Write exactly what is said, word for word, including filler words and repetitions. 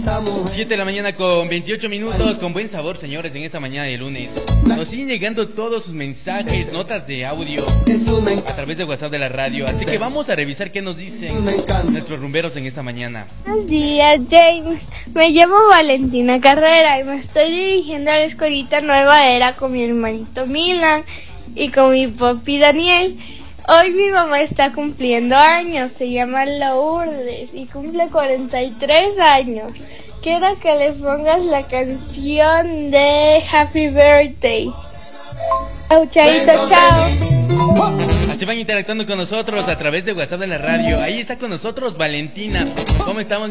siete de la mañana con veintiocho minutos, con buen sabor, señores, en esta mañana de lunes. Nos siguen llegando todos sus mensajes, notas de audio a través de WhatsApp de la radio. Así que vamos a revisar qué nos dicen nuestros rumberos en esta mañana. Buenos días, James. Me llamo Valentina Carrera y me estoy dirigiendo a la escuelita Nueva Era con mi hermanito Milan y con mi papi Daniel. Hoy mi mamá está cumpliendo años, se llama Lourdes y cumple cuarenta y tres años. Quiero que le pongas la canción de Happy Birthday. Chao, chaito, chao. Así van interactuando con nosotros a través de WhatsApp de la radio. Ahí está con nosotros Valentina. ¿Cómo estamos?